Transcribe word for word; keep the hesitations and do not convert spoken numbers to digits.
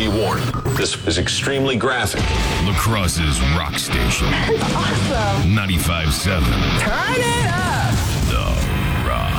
Be warned, this is extremely graphic. La Crosse's rock station. That's awesome. ninety-five seven. Turn it up.